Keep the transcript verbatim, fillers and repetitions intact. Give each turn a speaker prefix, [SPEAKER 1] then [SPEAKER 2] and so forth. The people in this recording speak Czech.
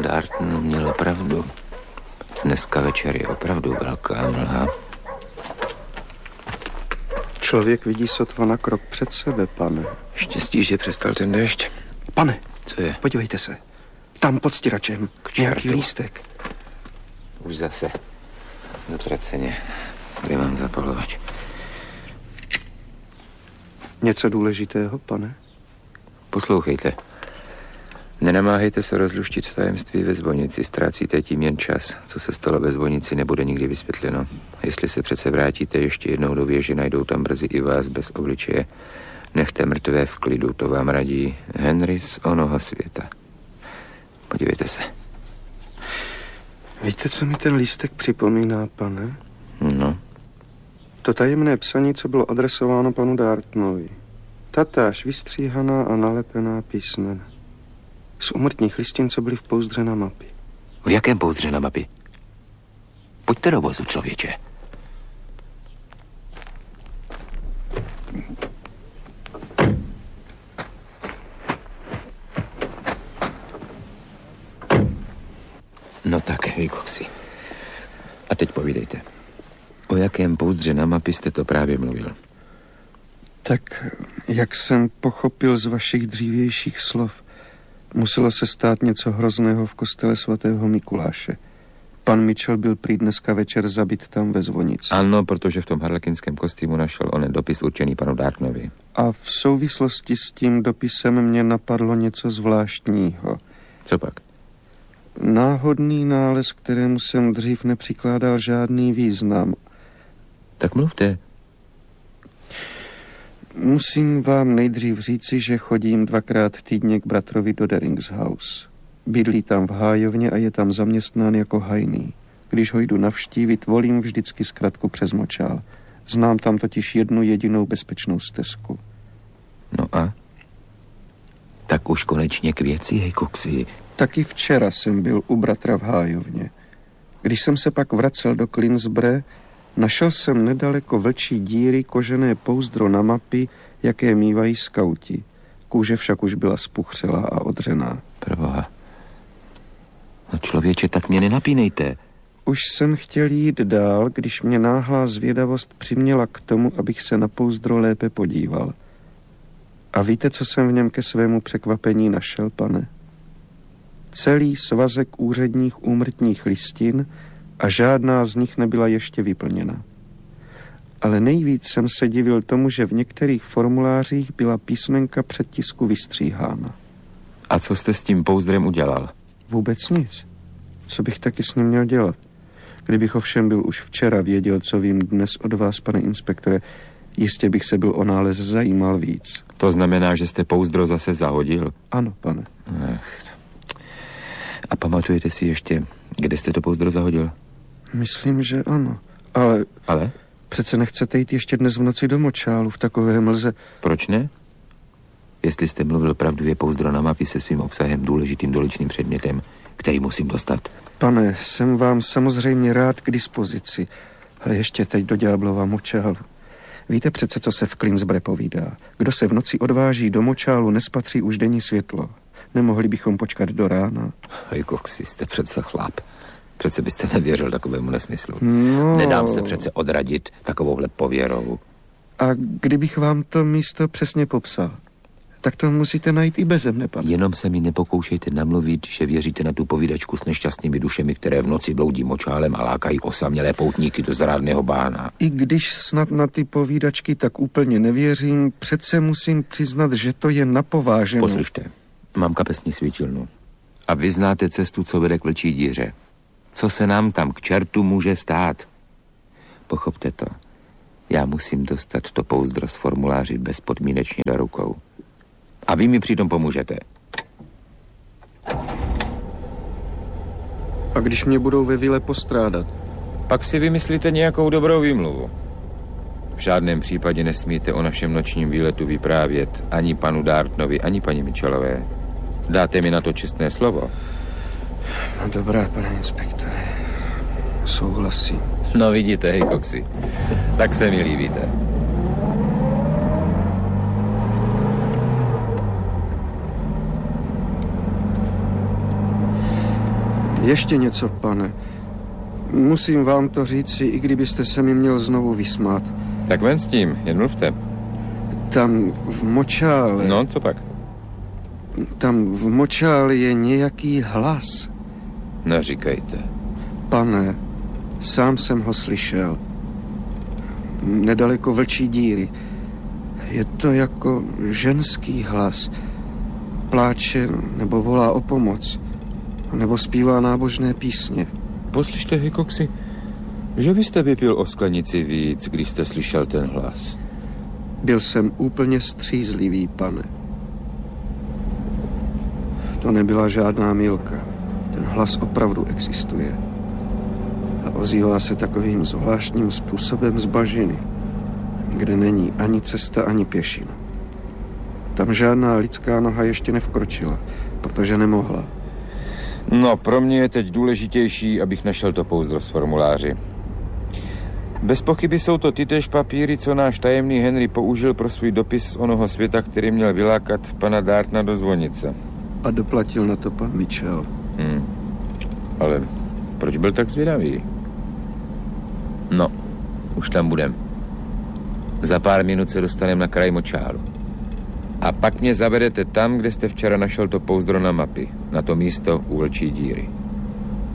[SPEAKER 1] Darton měl pravdu. Dneska večer je opravdu velká mlha.
[SPEAKER 2] Člověk vidí sotva na krok před sebe, pane.
[SPEAKER 1] Štěstí, že přestal ten déšť.
[SPEAKER 2] Pane,
[SPEAKER 1] co je?
[SPEAKER 2] Podívejte se. Tam pod stěračem. Nějaký lístek.
[SPEAKER 1] Už zase. Zatraceně. Kde mám zapalovač?
[SPEAKER 2] Něco důležitého, pane?
[SPEAKER 1] Poslouchejte. Nenamáhejte se rozluštit tajemství ve zvonici. Ztrácíte tím jen čas. Co se stalo ve zvonici, nebude nikdy vysvětleno. Jestli se přece vrátíte ještě jednou do věže, najdou tam brzy i vás bez obličeje. Nechte mrtvé v klidu, to vám radí Henry z onoho světa. Podívejte se.
[SPEAKER 2] Víte, co mi ten lístek připomíná, pane?
[SPEAKER 1] No.
[SPEAKER 2] To tajemné psaní, co bylo adresováno panu Dartonovi. Tatáž vystříhaná a nalepená písmena. Z úmrtních listin, co byly v pouzdře na mapě.
[SPEAKER 1] V jakém pouzdře na mapě? Pojďte do vozu, člověče. No tak, vy koksi. A teď povídejte. O jakém pouzdře na mapě jste to právě mluvil?
[SPEAKER 2] Tak, jak jsem pochopil z vašich dřívějších slov, muselo se stát něco hrozného v kostele svatého Mikuláše. Pan Mitchell byl prý dneska večer zabit tam ve zvonici.
[SPEAKER 1] Ano, protože v tom harlekinském kostýmu našel onen dopis určený panu Dartonovi.
[SPEAKER 2] A v souvislosti s tím dopisem mě napadlo něco zvláštního.
[SPEAKER 1] Co pak?
[SPEAKER 2] Náhodný nález, kterému jsem dřív nepřikládal žádný význam.
[SPEAKER 1] Tak mluvte.
[SPEAKER 2] Musím vám nejdřív říci, že chodím dvakrát týdně k bratrovi do Derings House. Bydlí tam v hájovně a je tam zaměstnán jako hajný. Když ho jdu navštívit, volím vždycky zkratku přes močál. Znám tam totiž jednu jedinou bezpečnou stezku.
[SPEAKER 1] No a? Tak už konečně k věci, hej koksi.
[SPEAKER 2] Taky včera jsem byl u bratra v hájovně. Když jsem se pak vracel do Clinsbury, našel jsem nedaleko vlčí díry kožené pouzdro na mapy, jaké mívají skauti. Kůže však už byla spuchřelá a odřená.
[SPEAKER 1] Proboha. No člověče, tak mě nenapínejte.
[SPEAKER 2] Už jsem chtěl jít dál, když mě náhlá zvědavost přiměla k tomu, abych se na pouzdro lépe podíval. A víte, co jsem v něm ke svému překvapení našel, pane? Celý svazek úředních úmrtních listin a žádná z nich nebyla ještě vyplněna. Ale nejvíc jsem se divil tomu, že v některých formulářích byla písmenka předtisku vystříhána.
[SPEAKER 1] A co jste s tím pouzdrem udělal?
[SPEAKER 2] Vůbec nic. Co bych taky s ním měl dělat? Kdybych ovšem byl už včera věděl, co vím dnes od vás, pane inspektore, jistě bych se byl o nález zajímal víc.
[SPEAKER 1] To znamená, že jste pouzdro zase zahodil?
[SPEAKER 2] Ano, pane.
[SPEAKER 1] Ech. A pamatujete si ještě, kde jste to pouzdro zahodil?
[SPEAKER 2] Myslím, že ano. Ale...
[SPEAKER 1] Ale?
[SPEAKER 2] Přece nechcete jít ještě dnes v noci do močálu v takové mlze.
[SPEAKER 1] Proč ne? Jestli jste mluvil pravdu, je pouzdro na mapě se svým obsahem důležitým doličným předmětem, který musím dostat.
[SPEAKER 2] Pane, jsem vám samozřejmě rád k dispozici, ale ještě teď do ďáblova močálu. Víte přece, co se v Clinsbury povídá. Kdo se v noci odváží do močálu, nespatří už denní světlo. Nemohli bychom počkat do rána?
[SPEAKER 1] Hej, koksi, jste přece chlap. Přece byste nevěřil takovému nesmyslu.
[SPEAKER 2] No.
[SPEAKER 1] Nedám se přece odradit takovouhle pověrou.
[SPEAKER 2] A kdybych vám to místo přesně popsal, tak to musíte najít i beze mne, pane.
[SPEAKER 1] Jenom se mi nepokoušejte namluvit, že věříte na tu povídačku s nešťastnými dušemi, které v noci bloudí močálem a lákají osamělé poutníky do zrádného bána.
[SPEAKER 2] I když snad na ty povídačky tak úplně nevěřím, přece musím přiznat, že to je napovážené.
[SPEAKER 1] Poslyšte, mám kapesní svítilnu. A vy znáte cestu, co vede k vlčí díře. Co se nám tam k čertu může stát? Pochopte to. Já musím dostat to pouzdro z formuláři bezpodmínečně do rukou. A vy mi přitom pomůžete.
[SPEAKER 2] A když mě budou ve vile postrádat?
[SPEAKER 1] Pak si vymyslíte nějakou dobrou výmluvu. V žádném případě nesmíte o našem nočním výletu vyprávět ani panu Dartonovi, ani paní Mitchellové. Dáte mi na to čestné slovo?
[SPEAKER 2] No dobrá, pane inspektore. Souhlasím.
[SPEAKER 1] No vidíte, hej, koksi. Tak se mi líbíte.
[SPEAKER 2] Ještě něco, pane. Musím vám to říci, i kdybyste se mi měl znovu vysmát.
[SPEAKER 1] Tak ven s tím, jen mluvte.
[SPEAKER 2] Tam v močále...
[SPEAKER 1] No, co pak?
[SPEAKER 2] Tam v močále je nějaký hlas.
[SPEAKER 1] No, říkejte.
[SPEAKER 2] Pane, sám jsem ho slyšel. Nedaleko Vlčí díry. Je to jako ženský hlas. Pláče nebo volá o pomoc. Nebo zpívá nábožné písně.
[SPEAKER 1] Poslyšte, Hickoxi, že byste vypil o sklenici víc, když jste slyšel ten hlas?
[SPEAKER 2] Byl jsem úplně střízlivý, pane. To nebyla žádná mýlka. Ten hlas opravdu existuje. A ozývá se takovým zvláštním způsobem z bažiny, kde není ani cesta, ani pěšina. Tam žádná lidská noha ještě nevkročila, protože nemohla.
[SPEAKER 1] No, pro mě je teď důležitější, abych našel to pouzdro z formuláři. Bez pochyby jsou to tytéž papíry, co náš tajemný Henry použil pro svůj dopis z onoho světa, který měl vylákat pana Dartna do zvonice.
[SPEAKER 2] A doplatil na to pan Mitchell.
[SPEAKER 1] Hmm. Ale proč byl tak zvědavý? No, už tam budem. Za pár minut se dostaneme na kraj močálu. A pak mě zavedete tam, kde jste včera našel to pouzdro na mapy. Na to místo u Vlčí díry.